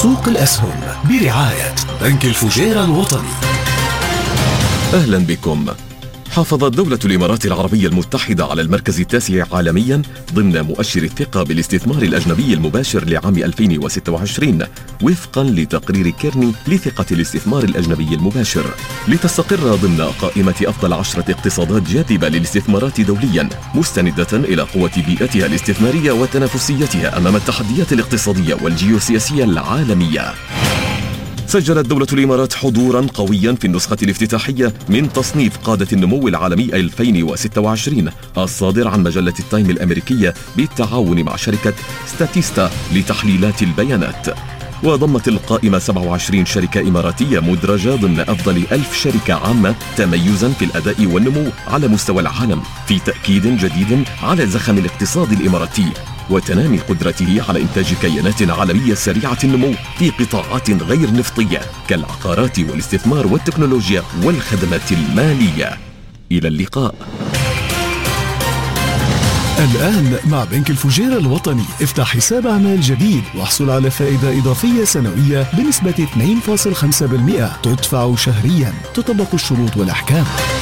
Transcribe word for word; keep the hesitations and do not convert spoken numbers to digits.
سوق الأسهم برعاية بنك الفجيرة الوطني. أهلا بكم. حافظت دولة الإمارات العربية المتحدة على المركز التاسع عالميا ضمن مؤشر الثقة بالاستثمار الأجنبي المباشر لعام ألفين وستة وعشرين وفقا لتقرير كيرني لثقة الاستثمار الأجنبي المباشر، لتستقر ضمن قائمة أفضل عشرة اقتصادات جاذبة للاستثمارات دوليا، مستندة إلى قوة بيئتها الاستثمارية وتنافسيتها أمام التحديات الاقتصادية والجيوسياسية العالمية. سجلت دولة الإمارات حضوراً قوياً في النسخة الافتتاحية من تصنيف قادة النمو العالمي ألفين وستة وعشرين الصادر عن مجلة التايم الأمريكية بالتعاون مع شركة ستاتيستا لتحليلات البيانات. وضمت القائمة سبعة وعشرين شركة إماراتية مدرجة ضمن أفضل ألف شركة عامة تميزاً في الأداء والنمو على مستوى العالم، في تأكيد جديد على زخم الاقتصاد الإماراتي وتنامي قدرته على إنتاج كيانات عالمية سريعة النمو في قطاعات غير نفطية كالعقارات والاستثمار والتكنولوجيا والخدمات المالية. إلى اللقاء. الآن مع بنك الفجيرة الوطني افتح حساب أعمال جديد واحصل على فائدة إضافية سنوية بنسبة اثنين فاصلة خمسة بالمئة تدفع شهريا. تطبق الشروط والأحكام.